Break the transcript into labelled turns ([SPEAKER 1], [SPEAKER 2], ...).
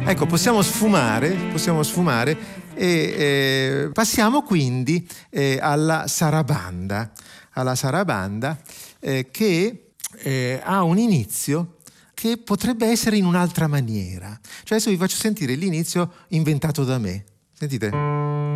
[SPEAKER 1] Ecco, possiamo sfumare e passiamo quindi alla sarabanda. Alla sarabanda che ha un inizio che potrebbe essere in un'altra maniera. Cioè adesso vi faccio sentire l'inizio inventato da me. Sentite.